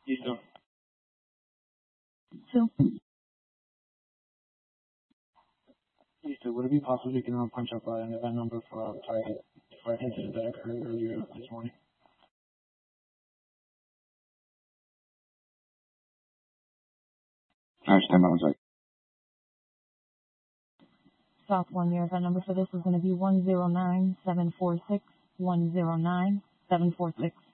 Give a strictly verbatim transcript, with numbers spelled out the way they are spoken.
Listo. Two. Listo. Would it be possible you can uh, punch up uh, an event number for a fire, fire incident that occurred earlier this morning? Alright, stand by one sec. South one, your event number for this is going to be one zero nine seven four six one zero nine seven four six.